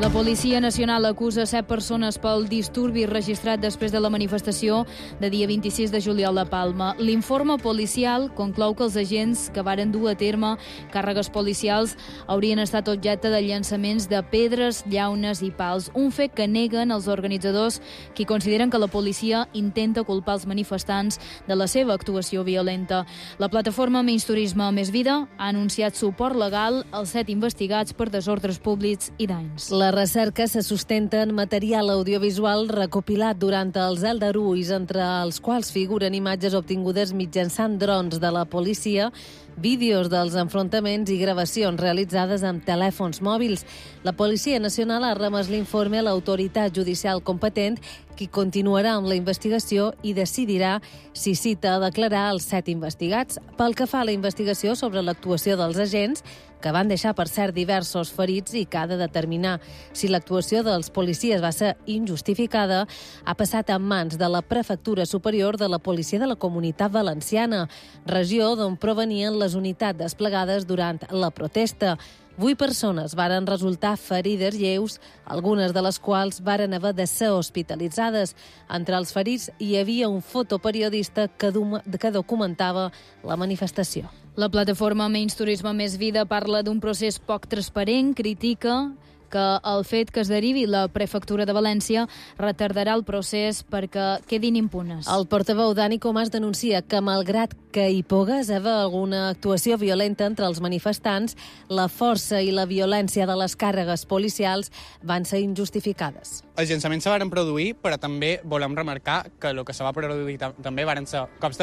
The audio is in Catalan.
La Policia Nacional acusa 7 persones pel disturbi registrat després de la manifestació de dia 26 de juliol a Palma. L'informe policial conclou que els agents que varen dur a terme càrregues policials haurien estat objecte de llançaments de pedres, llaunes i pals, un fet que neguen els organitzadors, qui consideren que la policia intenta culpar els manifestants de la seva actuació violenta. La plataforma Menys Turisme, Més Vida ha anunciat suport legal als 7 investigats per desordres públics i danys. La recerca se sustenta en material audiovisual recopilat durant els aldarulls, entre els quals figuren imatges obtingudes mitjançant drons de la policia, vídeos dels enfrontaments i gravacions realitzades amb telèfons mòbils. La Policia Nacional ha remès l'informe a l'autoritat judicial competent, qui continuarà amb la investigació i decidirà si cita a declarar els 7 investigats. Pel que fa a la investigació sobre l'actuació dels agents, que van deixar, per cert, diversos ferits i que ha de determinar si l'actuació dels policies va ser injustificada, ha passat en mans de la Prefectura Superior de la Policia de la Comunitat Valenciana, regió d'on provenien les unitats desplegades durant la protesta. 8 persones varen resultar ferides lleus, algunes de les quals varen haver de ser hospitalitzades. Entre els ferits hi havia un fotoperiodista que documentava la manifestació. La plataforma Menys Turisme Més Vida parla d'un procés poc transparent, critica que el fet que es derivi la Prefectura de València retardarà el procés perquè quedin impunes. El portaveu Dani Comàs denuncia que, malgrat que hi pogués haver alguna actuació violenta entre els manifestants, la força i la violència de les càrregues policials van ser injustificades. Els llançaments se varen produir, però també volem remarcar que el que se va produir també varen ser cops de